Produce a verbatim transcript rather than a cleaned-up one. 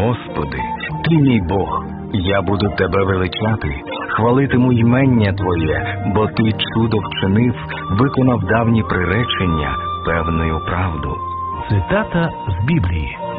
Господи, Ти мій Бог, я буду Тебе величати, хвалитиму ймення Твоє, бо Ти чудо вчинив, виконав давні приречення, певною правду. Цитата з Біблії.